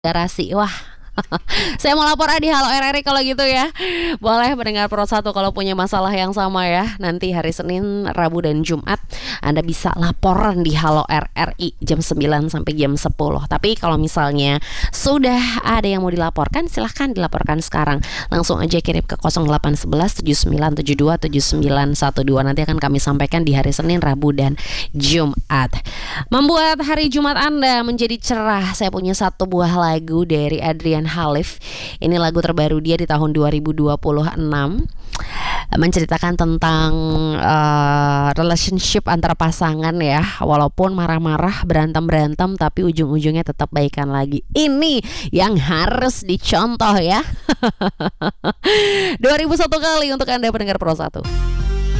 garasi. Wah, saya mau lapor di Halo RRI kalau gitu ya. Boleh pendengar Pro 1 kalau punya masalah yang sama ya. Nanti hari Senin, Rabu dan Jumat Anda bisa laporan di Halo RRI jam 9 sampai jam 10. Tapi kalau misalnya sudah ada yang mau dilaporkan, silahkan dilaporkan sekarang. Langsung aja kirim ke 0811 7972 7912. Nanti akan kami sampaikan di hari Senin, Rabu dan Jumat. Membuat hari Jumat Anda menjadi cerah, saya punya satu buah lagu dari Adrian Halif. Ini lagu terbaru dia di tahun 2026, menceritakan tentang relationship antara pasangan ya. Walaupun marah-marah, berantem-berantem, tapi ujung-ujungnya tetap baikan lagi. Ini yang harus dicontoh ya. 2001 kali untuk Anda pendengar Pro 1.